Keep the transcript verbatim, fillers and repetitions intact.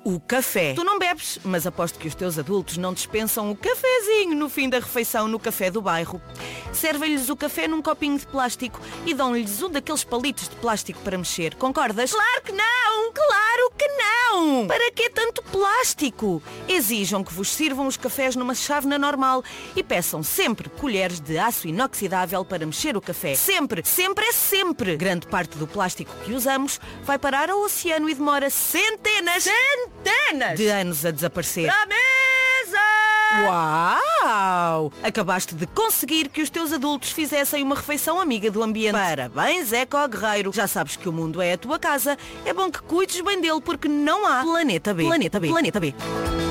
O café. Tu não bebes, mas aposto que os teus adultos não dispensam o cafezinho no fim da refeição no café do bairro. Servem-lhes o café num copinho de plástico e dão-lhes um daqueles palitos de plástico para mexer. Concordas? Claro que não! Claro que não! Para que tanto plástico? Exijam que vos sirvam os cafés numa chávena normal e peçam sempre colheres de aço inoxidável para mexer o café. Sempre, sempre é sempre! Grande parte do plástico que usamos vai parar ao oceano e demora centenas, centenas de anos a desaparecer. Para a mesa! Uau! Acabaste de conseguir que os teus adultos fizessem uma refeição amiga do ambiente. Parabéns, Eco Guerreiro. Já sabes que o mundo é a tua casa. É bom que cuides bem dele porque não há Planeta B. Planeta B. Planeta B.